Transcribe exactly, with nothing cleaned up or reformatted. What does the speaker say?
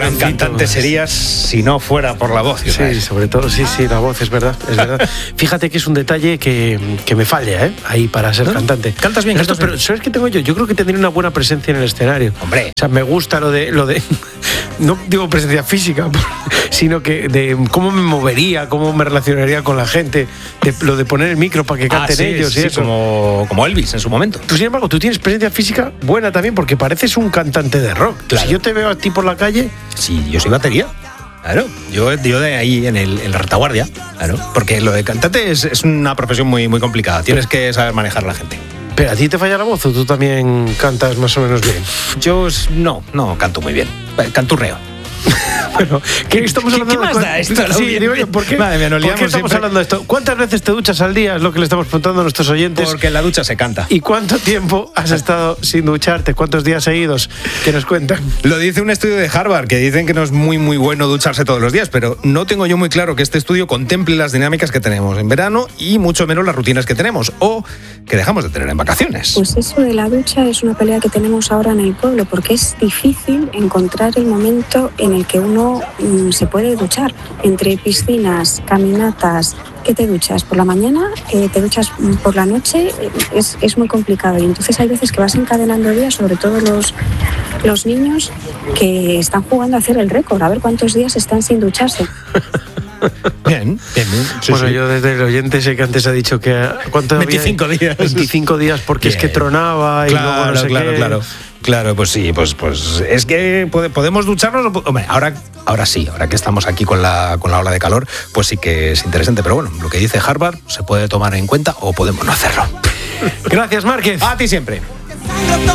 gran cantante serías si no fuera por la voz. Israel. Sí, sobre todo, sí, sí, la voz, es verdad, es verdad. Fíjate que es un detalle que, que me falla, ¿eh? Ahí para ser ¿no? cantante. Cantas bien, Esto, cantas pero bien. ¿sabes qué tengo yo? Yo creo que tendría una buena presencia en el escenario. Hombre. O sea, me gusta lo de, lo de no digo presencia física, sino que de cómo me movería, cómo me relacionaría con la gente, de, lo de poner el micro para que canten ah, sí, ellos sí, y eso. Como, como Elvis en su momento. Tú, sin embargo, tú tienes presencia física buena también porque pareces un cantante de rock. Claro. Si yo te veo a ti por la calle... Sí, yo soy batería. Claro, yo, yo de ahí en, el, en la retaguardia, claro, porque lo de cantante es, es una profesión muy, muy complicada. Tienes que saber manejar a la gente. ¿Pero a ti te falla la voz o tú también cantas más o menos bien? Yo no, no canto muy bien. Canturreo. Bueno, ¿qué estamos hablando ¿Qué más de da esto? Sí, digo yo, ¿por qué, Madre mía, nos ¿por qué liamos estamos siempre. hablando de esto? ¿Cuántas veces te duchas al día? Es lo que le estamos preguntando a nuestros oyentes. Porque en la ducha se canta. ¿Y cuánto tiempo has estado sin ducharte? ¿Cuántos días seguidos? ¿Qué nos cuentan? Lo dice un estudio de Harvard, que dicen que no es muy muy bueno ducharse todos los días, pero no tengo yo muy claro que este estudio contemple las dinámicas que tenemos en verano y mucho menos las rutinas que tenemos o que dejamos de tener en vacaciones. Pues eso de la ducha es una pelea que tenemos ahora en el pueblo, porque es difícil encontrar el momento en el que uno mm, se puede duchar. Entre piscinas, caminatas, ¿qué te duchas? ¿Por la mañana? Eh, ¿Te duchas por la noche? Eh, es, es muy complicado y entonces hay veces que vas encadenando días, sobre todo los, los niños que están jugando a hacer el récord, a ver cuántos días están sin ducharse. Bien, bien, bien. Sí, bueno, sí. yo desde el oyente sé que antes ha dicho que... ¿cuánto veinticinco había? días. veinticinco días porque Bien. es que tronaba y claro, luego no sé claro, qué. claro. Claro, pues sí, pues, pues es que podemos ducharnos. Hombre, ahora, ahora sí, ahora que estamos aquí con la, con la ola de calor, pues sí que es interesante. Pero bueno, lo que dice Harvard se puede tomar en cuenta o podemos no hacerlo. Gracias, Márquez. A ti siempre.